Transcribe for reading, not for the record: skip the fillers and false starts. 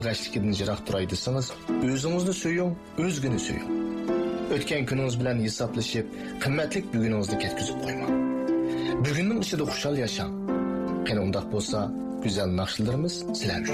g'ashligidan jiroq turay desangiz, o'zingizni so'ying, o'zgini so'ying. O'tgan kuningiz bilan hisoblashib, qimmatli buguningizni ketkizib qo'ymang. Bugunning ichida xushal yashang. Qani undaq bo'lsa, go'zal naqshlarimiz sizlar uchun.